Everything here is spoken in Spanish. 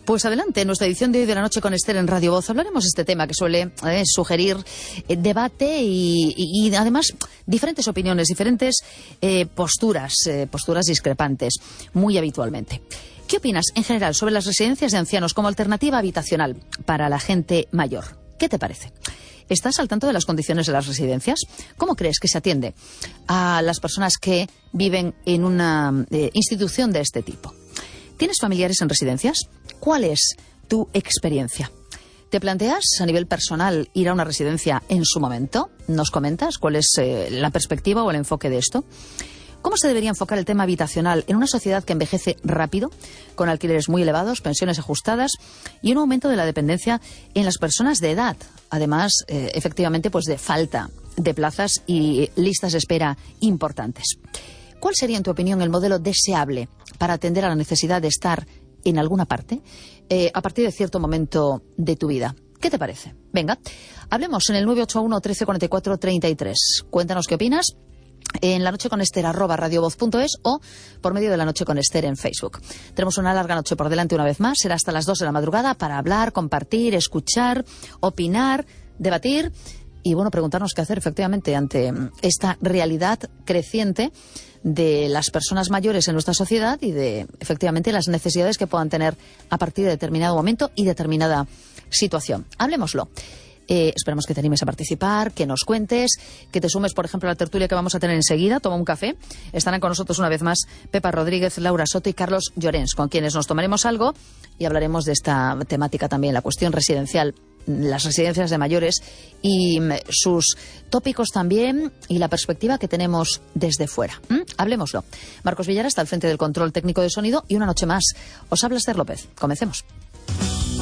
Pues adelante, en nuestra edición de hoy de la noche con Esther en Radio Voz hablaremos de este tema que suele sugerir debate y además diferentes opiniones, diferentes posturas discrepantes, muy habitualmente. ¿Qué opinas en general sobre las residencias de ancianos como alternativa habitacional para la gente mayor? ¿Qué te parece? ¿Estás al tanto de las condiciones de las residencias? ¿Cómo crees que se atiende a las personas que viven en una institución de este tipo? ¿Tienes familiares en residencias? ¿Cuál es tu experiencia? ¿Te planteas a nivel personal ir a una residencia en su momento? ¿Nos comentas cuál es la perspectiva o el enfoque de esto? ¿Cómo se debería enfocar el tema habitacional en una sociedad que envejece rápido, con alquileres muy elevados, pensiones ajustadas y un aumento de la dependencia en las personas de edad? Además, efectivamente, pues de falta de plazas y listas de espera importantes. ¿Cuál sería, en tu opinión, el modelo deseable para atender a la necesidad de estar en alguna parte a partir de cierto momento de tu vida? ¿Qué te parece? Venga, hablemos en el 981 1344 33. Cuéntanos qué opinas en lanocheconester@radiovoz.es o por medio de La Noche con Esther en Facebook. Tenemos una larga noche por delante una vez más. Será hasta las 2 de la madrugada para hablar, compartir, escuchar, opinar, debatir y, bueno, preguntarnos qué hacer efectivamente ante esta realidad creciente de las personas mayores en nuestra sociedad y de, efectivamente, las necesidades que puedan tener a partir de determinado momento y determinada situación. Hablemoslo. Esperamos que te animes a participar, que nos cuentes, que te sumes, por ejemplo, a la tertulia que vamos a tener enseguida. Toma un café. Estarán con nosotros una vez más Pepa Rodríguez, Laura Soto y Carlos Llorens, con quienes nos tomaremos algo y hablaremos de esta temática también, la cuestión residencial, las residencias de mayores y sus tópicos también y la perspectiva que tenemos desde fuera. Hablemoslo. Marcos Villar está al frente del control técnico de sonido y una noche más os habla Esther López. Comencemos.